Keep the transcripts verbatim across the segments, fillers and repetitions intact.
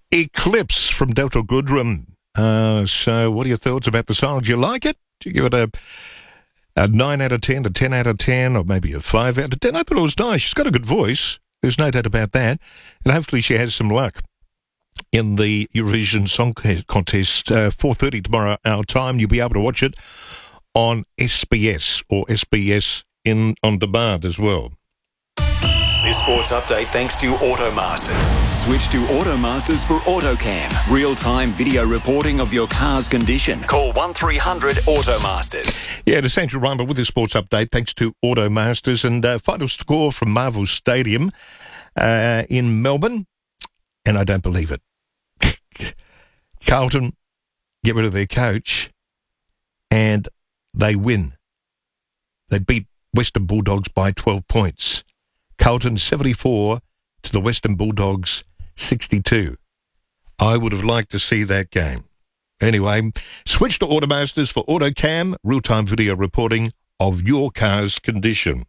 Eclipse from Delta Goodrem. Uh, so what are your thoughts about the song? Do you like it? Do you give it a, a nine out of ten, a ten out of ten, or maybe a five out of ten? I thought it was nice. She's got a good voice. There's no doubt about that. And hopefully she has some luck in the Eurovision Song Contest. Uh, four thirty tomorrow our time. You'll be able to watch it on S B S or S B S in on demand as well. This sports update thanks to Automasters. Switch to Automasters for AutoCam. Real-time video reporting of your car's condition. Call one three hundred Automasters. Yeah, to Sandra Reimer with this sports update thanks to Automasters. And uh, final score from Marvel Stadium uh, in Melbourne. And I don't believe it. Carlton get rid of their coach and they win. They beat Western Bulldogs by twelve points. Carlton seventy-four to the Western Bulldogs sixty-two. I would have liked to see that game. Anyway, switch to Automasters for AutoCam, real-time video reporting of your car's condition.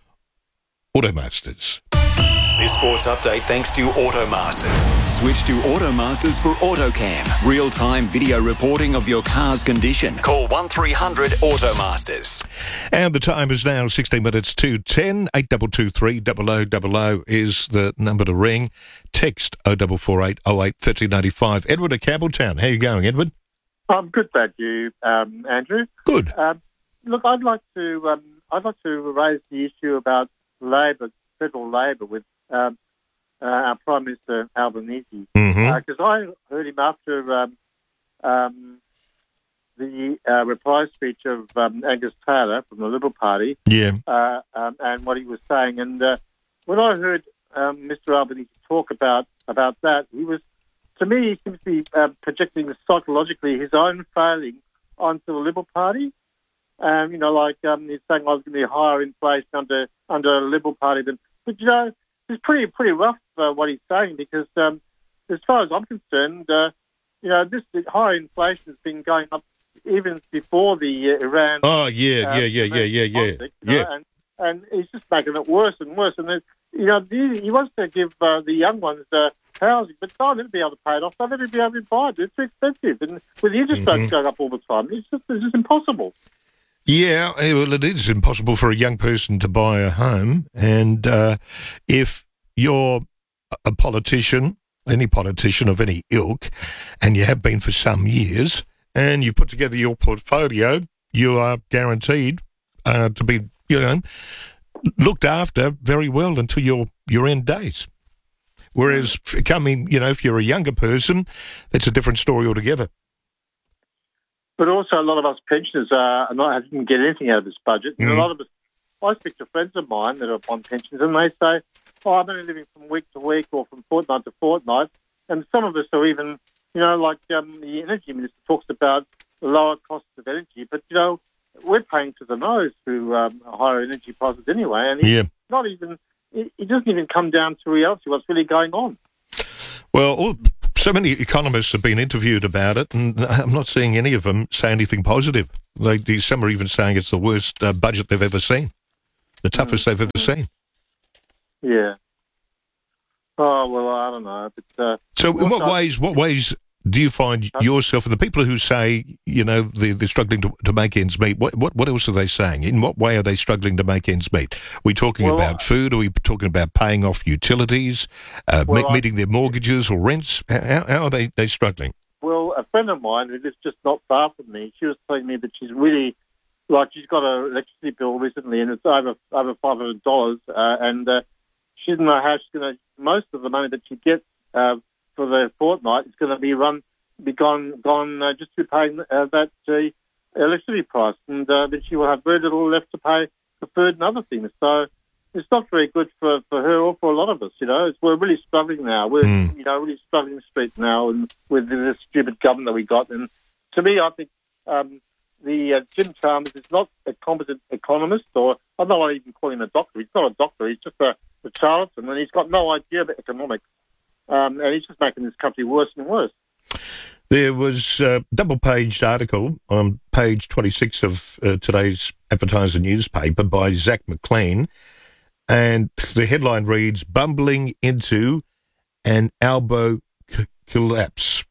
Automasters. This sports update thanks to Automasters. Switch to Automasters for AutoCam. Real-time video reporting of your car's condition. Call one three hundred Automasters. And the time is now sixteen minutes to ten. eight two two three, double oh double oh is the number to ring. Text oh four four eight oh eight three oh nine five. Edward at Campbelltown. How are you going, Edward? I'm good, thank you, um, Andrew. Good. Um, look, I'd like to um, I'd like to raise the issue about Labor, federal Labor, with um, uh, our Prime Minister Albanese, because Mm-hmm. uh, I heard him after um, um, the uh, reply speech of um, Angus Taylor from the Liberal Party, Yeah. uh, um, and what he was saying. And uh, when I heard um, Mister Albanese talk about about that, he was, to me, he seems to be uh, projecting psychologically his own failing onto the Liberal Party. Um, you know, like um, he's saying, "I was going to be higher inflation under under a Liberal Party than." But you know, it's pretty pretty rough uh, what he's saying, because um, as far as I'm concerned, uh, you know, this higher inflation has been going up even before the uh, Iran. Oh, yeah, uh, yeah, yeah, yeah, yeah, yeah. conflict, you know, Yeah. and and he's just making it worse and worse. And there's- you know, he, he wants to give uh, the young ones uh, housing, but they'll never be able to pay it off. They'll never be able to buy it. It's too expensive, and with the interest rates Mhm. going up all the time, it's just it's just impossible. Yeah, eh, well, it is impossible for a young person to buy a home. And uh, if you're a politician, any politician of any ilk, and you have been for some years, and you put together your portfolio, you are guaranteed uh, to be, you know, looked after very well until your, your end days. Whereas, f- coming, you know, if you're a younger person, that's a different story altogether. But also, a lot of us pensioners uh, are not didn't get anything out of this budget. And Mhm. a lot of us, I speak to friends of mine that are on pensions, and they say, "Oh, I'm only living from week to week or from fortnight to fortnight." And some of us are even, you know, like um, the energy minister talks about the lower costs of energy, but you know, we're paying to the nose through um, higher energy prices anyway, and it's Yeah. not even. It, it doesn't even come down to reality. What's really going on? Well, all, so many economists have been interviewed about it, and I'm not seeing any of them say anything positive. Like, some are even saying it's the worst uh, budget they've ever seen, the toughest they've ever seen. Yeah. Oh well, I don't know, but. Uh, So, in what Also- ways? What ways do you find yourself, and the people who say, you know, they're, they're struggling to, to make ends meet? What, what what else are they saying? In what way are they struggling to make ends meet? Are we talking Well, about I- food? Are we talking about paying off utilities, uh, Well, me- I- meeting their mortgages or rents? How, how are they, they struggling? Well, a friend of mine who lives just not far from me, she was telling me that she's really, like, she's got an electricity bill recently, and it's over over five hundred dollars, uh, and uh, she doesn't know how she's going to. Most of the money that she gets uh, for the fortnight is going to be run, be gone, gone uh, just to paying uh, that uh, electricity price, and uh, then she will have very little left to pay for food and other things. So it's not very good for, for her or for a lot of us. You know, it's, we're really struggling now. We're Mm. you know really struggling the street now, and with this stupid government that we got. And to me, I think um, the uh, Jim Chalmers is not a competent economist, or I don't want to even call him a doctor. He's not a doctor. He's just a, a charlatan, and he's got no idea about economics. Um, and he's just making this country worse and worse. There was a double-paged article on page twenty-six of uh, today's Advertiser newspaper by Zach McLean, and the headline reads, "Bumbling into an Albo c- collapse.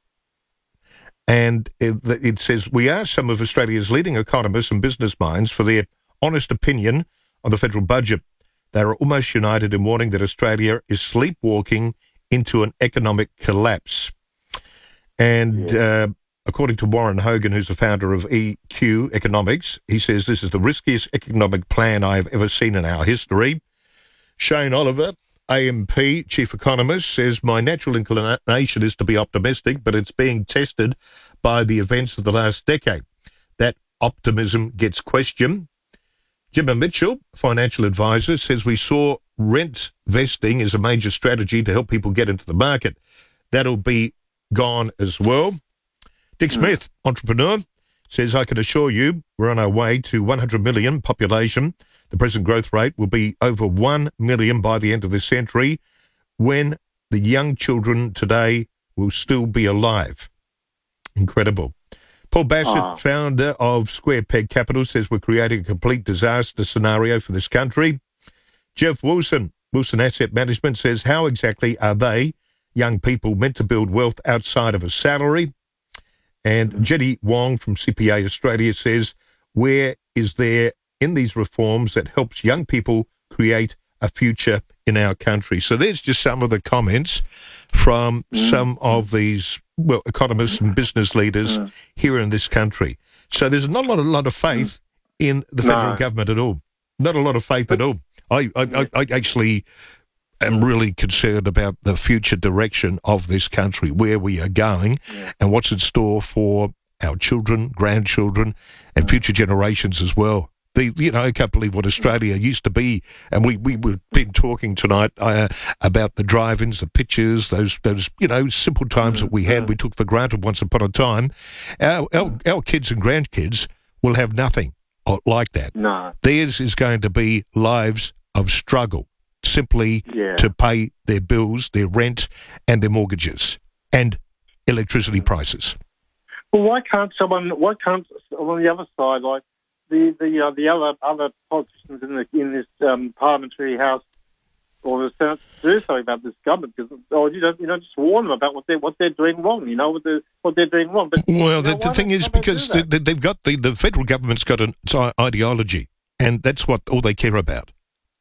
And it, it says, we asked some of Australia's leading economists and business minds for their honest opinion on the federal budget. They are almost united in warning that Australia is sleepwalking into an economic collapse. And uh, according to Warren Hogan, who's the founder of E Q Economics, he says this is the riskiest economic plan I have ever seen in our history. Shane Oliver, A M P chief economist, says my natural inclination is to be optimistic, but it's being tested by the events of the last decade. That optimism gets questioned. Jimmer Mitchell, financial advisor, says we saw rent vesting as a major strategy to help people get into the market. That'll be gone as well. Dick Smith, entrepreneur, says I can assure you we're on our way to one hundred million population. The present growth rate will be over one million by the end of this century, when the young children today will still be alive. Incredible. Paul Bassett, oh. founder of Square Peg Capital, says we're creating a complete disaster scenario for this country. Jeff Wilson, Wilson Asset Management, says how exactly are they, young people, meant to build wealth outside of a salary? And Jenny Wong from C P A Australia says, where is there in these reforms that helps young people create a future in our country? So there's just some of the comments from mm. some of these, well, economists and business leaders mm. here in this country. So there's not a lot, a lot of faith mm. in the federal no. government at all. Not a lot of faith at all. I, I, I, I actually am really concerned about the future direction of this country, where we are going yeah. and what's in store for our children, grandchildren, and mm. future generations as well. The, you know, I can't believe what Australia used to be, and we, we, we've been talking tonight uh, about the drive-ins, the pictures, those, those you know, simple times that we had, we took for granted once upon a time. Our, our, our kids and grandkids will have nothing like that. No. Theirs is going to be lives of struggle, simply yeah. to pay their bills, their rent, and their mortgages, and electricity prices. Well, why can't someone, why can't, on the other side, like, The the uh, the other other politicians in the in this um, parliamentary house or the Senate do something about this government, because or you know you know just warn them about what they what they're doing wrong. You know what they what they're doing wrong. But well, the, know, the thing is because they, they've got the the federal government's got an ideology, and that's what all they care about.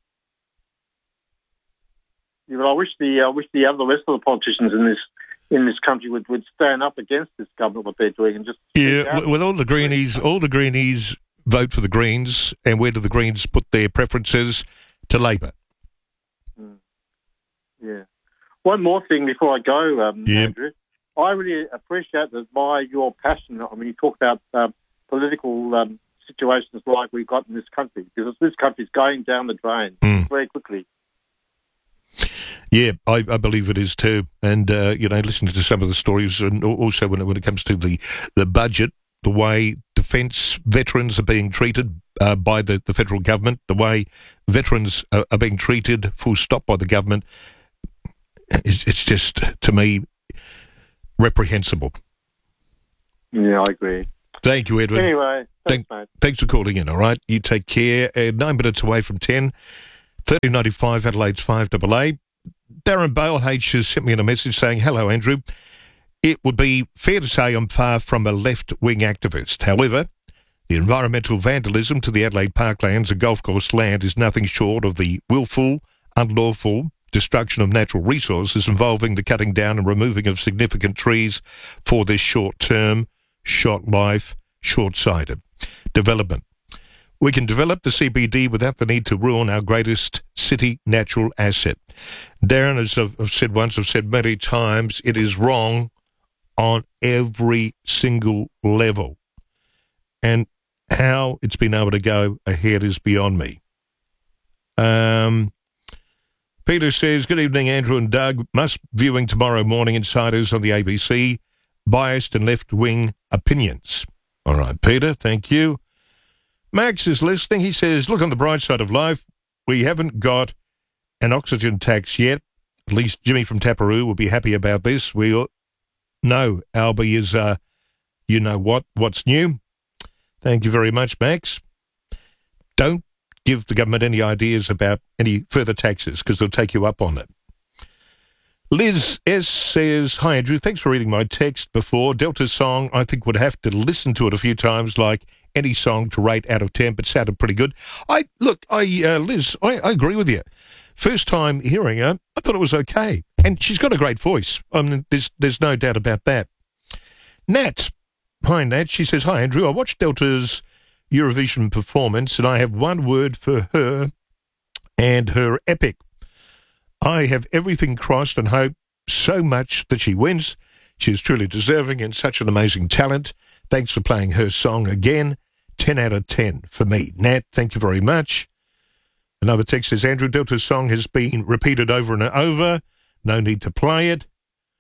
Yeah, but I wish the I wish the other rest of the politicians in this. in this country would, would stand up against this government, what they're doing, and just yeah. With all the greenies, all the greenies vote for the Greens, and where do the Greens put their preferences? To Labor. Mm. Yeah. One more thing before I go, um, yeah. Andrew. I really appreciate that by your passion. I mean, you talk about uh, political um, situations like we've got in this country, because this country's going down the drain mm. very quickly. Yeah, I, I believe it is too. And, uh, you know, listening to some of the stories, and also when it, when it comes to the, the budget, the way defence veterans are being treated uh, by the, the federal government, the way veterans are, are being treated, full stop, by the government, it's, it's just, to me, reprehensible. Yeah, I agree. Thank you, Edwin. Anyway, thanks, Thank, mate. Thanks for calling in, all right? You take care. Uh, nine minutes away from ten. thirty ninety-five, Adelaide's five double A. Darren Bale H has sent me in a message saying, hello, Andrew. It would be fair to say I'm far from a left-wing activist. However, the environmental vandalism to the Adelaide Parklands and golf course land is nothing short of the willful, unlawful destruction of natural resources involving the cutting down and removing of significant trees for this short-term, short-life, short-sighted development. We can develop the C B D without the need to ruin our greatest city natural asset. Darren, as I've said once, I've said many times, it is wrong on every single level. And how it's been able to go ahead is beyond me. Um, Peter says, good evening, Andrew and Doug. Must viewing tomorrow morning Insiders on the A B C. Biased and left-wing opinions. All right, Peter, thank you. Max is listening. He says, look on the bright side of life. We haven't got an oxygen tax yet. At least Jimmy from Taparoo will be happy about this. We know Albie is, uh, you know what, what's new. Thank you very much, Max. Don't give the government any ideas about any further taxes, because they'll take you up on it. Liz S. says, hi, Andrew. Thanks for reading my text before. Delta's song, I think would have to listen to it a few times, like any song to rate out of ten, but sounded pretty good. I Look, I uh, Liz, I, I agree with you. First time hearing her, I thought it was okay. And she's got a great voice. I mean, there's, there's no doubt about that. Nat, hi, Nat. She says, hi, Andrew. I watched Delta's Eurovision performance, and I have one word for her and her epic. I have everything crossed and hope so much that she wins. She is truly deserving and such an amazing talent. Thanks for playing her song again. ten out of ten for me. Nat, thank you very much. Another text says, Andrew, Delta's song has been repeated over and over. No need to play it.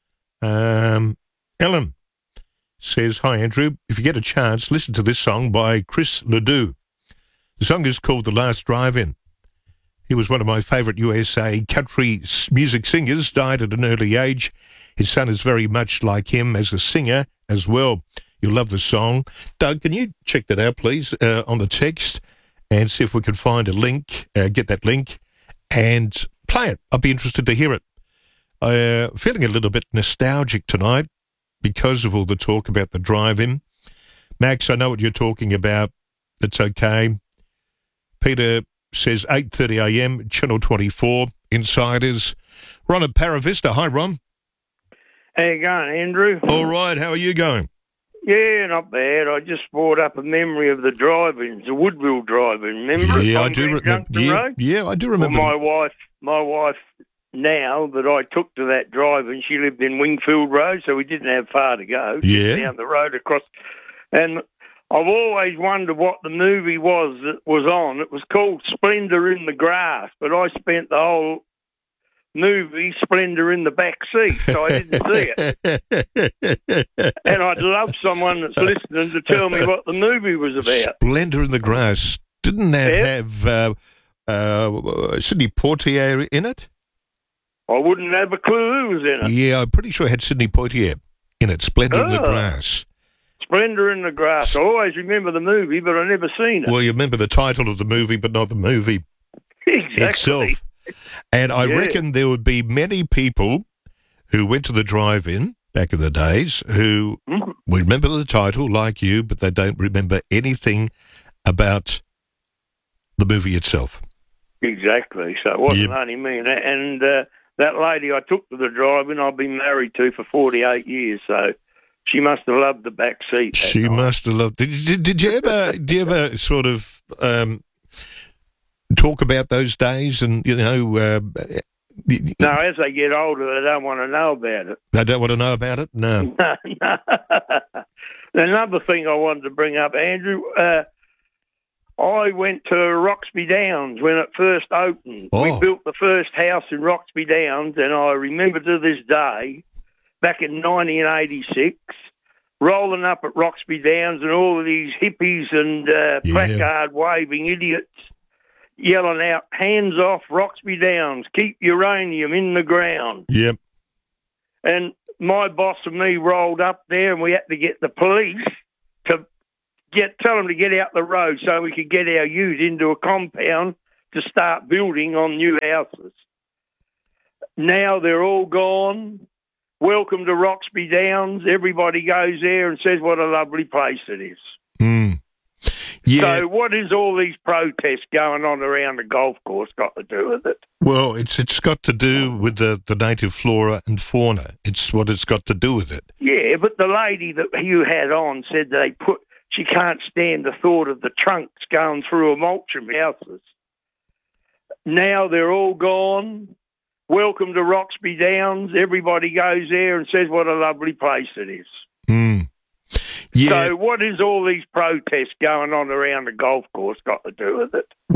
Um, Ellen says, hi, Andrew. If you get a chance, listen to this song by Chris Ledoux. The song is called The Last Drive-In. He was one of my favourite U S A country music singers, died at an early age. His son is very much like him as a singer as well. You'll love the song. Doug, can you check that out, please, uh, on the text and see if we can find a link, uh, get that link, and play it. I'd be interested to hear it. Uh, feeling a little bit nostalgic tonight because of all the talk about the drive-in. Max, I know what you're talking about. That's okay. Peter says eight thirty a m, Channel twenty-four, Insiders. Ron at Paravista. Hi, Ron. How you going, Andrew? All right, how are you going? Yeah, not bad. I just brought up a memory of the drive-ins, the Woodville drive-in. Remember? Yeah, it, I do remember. Yeah, yeah, I do remember. Well, my wife, my wife now that I took to that drive-in, she lived in Wingfield Road, so we didn't have far to go. Yeah. Down the road across. And I've always wondered what the movie was that was on. It was called Splendor in the Grass, but I spent the whole movie Splendor in the back seat, so I didn't see it. And I'd love someone that's listening to tell me what the movie was about. Splendor in the Grass. Didn't that Yeah. have uh, uh, Sidney Poitier in it? I wouldn't have a clue who was in it. Yeah, I'm pretty sure it had Sidney Poitier in it. Splendor in the Oh. Grass. Splendor in the Grass. I always remember the movie, but I never seen it. Well, you remember the title of the movie, but not the movie Exactly. itself. And I Yeah. reckon there would be many people who went to the drive-in back in the days who Mhm. would remember the title, like you, but they don't remember anything about the movie itself. Exactly. So it wasn't Yep. only me. And, and uh, that lady I took to the drive-in, I've been married to for forty-eight years, so she must have loved the back seat. that She night. must have loved. Did, did, did you ever? Did you ever sort of um, talk about those days? And you know, uh, No, as they get older, they don't want to know about it. they don't want to know about it. No. No, no. Another thing I wanted to bring up, Andrew, uh, I went to Roxby Downs when it first opened. Oh. We built the first house in Roxby Downs, and I remember to this day, back in nineteen eighty-six, rolling up at Roxby Downs and all of these hippies and uh, Yeah. placard-waving idiots yelling out, hands off Roxby Downs, keep uranium in the ground. Yep. And my boss and me rolled up there, and we had to get the police to get tell them to get out the road so we could get our ute into a compound to start building on new houses. Now they're all gone. Welcome to Roxby Downs. Everybody goes there and says what a lovely place it is. Mm. Yeah. So what is all these protests going on around the golf course got to do with it? Well, it's it's got to do with the, the native flora and fauna. It's what it's got to do with it. Yeah, but the lady that you had on said they put she can't stand the thought of the trunks going through a mulch of houses. Now they're all gone. Welcome to Roxby Downs. Everybody goes there and says what a lovely place it is. Mm. Yeah. So what is all these protests going on around the golf course got to do with it?